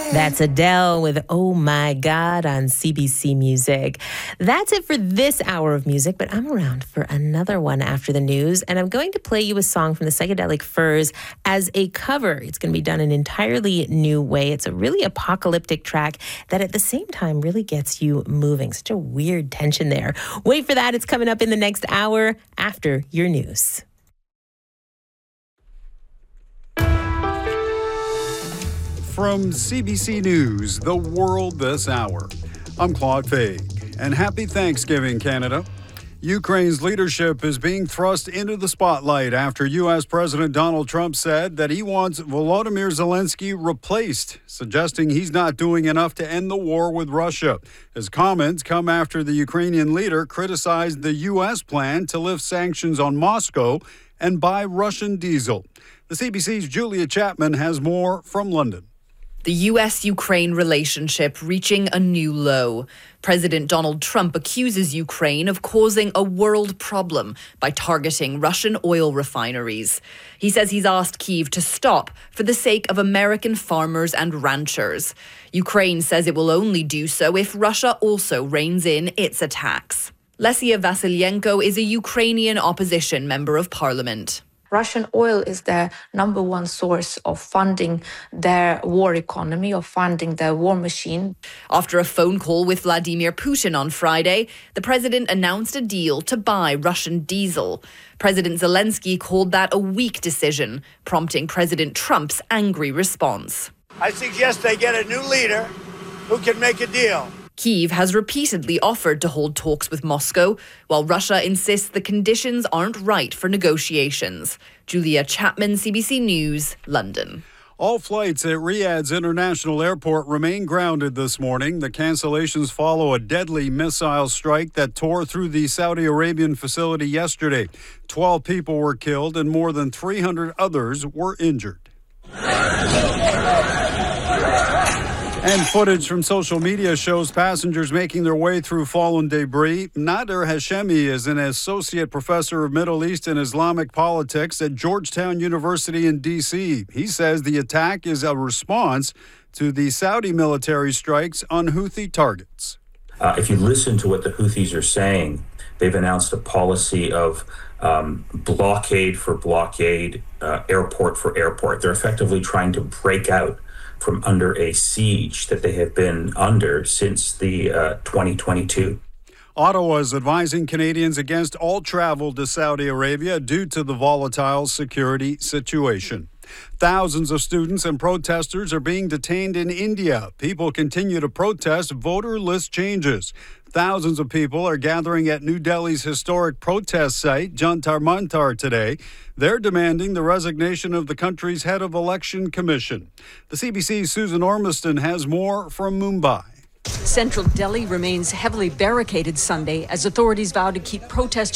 That's Adele with Oh My God on CBC Music. That's it for this hour of music, but I'm around for another one after the news, and I'm going to play you a song from the Psychedelic Furs as a cover. It's going to be done an entirely new way. It's a really apocalyptic track that at the same time really gets you moving. Such a weird tension there. Wait for that. It's coming up in the next hour after your news. From CBC News, The World This Hour, I'm Claude Faig, and happy Thanksgiving, Canada. Ukraine's leadership is being thrust into the spotlight after U.S. President Donald Trump said that he wants Volodymyr Zelensky replaced, suggesting he's not doing enough to end the war with Russia. His comments come after the Ukrainian leader criticized the U.S. plan to lift sanctions on Moscow and buy Russian diesel. The CBC's Julia Chapman has more from London. The U.S.-Ukraine relationship reaching a new low. President Donald Trump accuses Ukraine of causing a world problem by targeting Russian oil refineries. He says he's asked Kyiv to stop for the sake of American farmers and ranchers. Ukraine says it will only do so if Russia also reins in its attacks. Lesia Vasilyenko is a Ukrainian opposition member of parliament. Russian oil is the number one source of funding their war economy, of funding their war machine. After a phone call with Vladimir Putin on Friday, the president announced a deal to buy Russian diesel. President Zelensky called that a weak decision, prompting President Trump's angry response. I suggest they get a new leader who can make a deal. Kyiv has repeatedly offered to hold talks with Moscow, while Russia insists the conditions aren't right for negotiations. Julia Chapman, CBC News, London. All flights at Riyadh's International Airport remain grounded this morning. The cancellations follow a deadly missile strike that tore through the Saudi Arabian facility yesterday. 12 people were killed and more than 300 others were injured. And footage from social media shows passengers making their way through fallen debris. Nader Hashemi is an associate professor of Middle East and Islamic politics at Georgetown University in D.C. He says the attack is a response to the Saudi military strikes on Houthi targets. If you listen to what the Houthis are saying, they've announced a policy of blockade for blockade, airport for airport. They're effectively trying to break out from under a siege that they have been under since the 2022. Ottawa is advising Canadians against all travel to Saudi Arabia due to the volatile security situation. Thousands of students and protesters are being detained in India. People continue to protest voter list changes. Thousands of people are gathering at New Delhi's historic protest site, Jantar Mantar, today. They're demanding the resignation of the country's head of election commission. The CBC's Susan Ormiston has more from Mumbai. Central Delhi remains heavily barricaded Sunday as authorities vow to keep protesters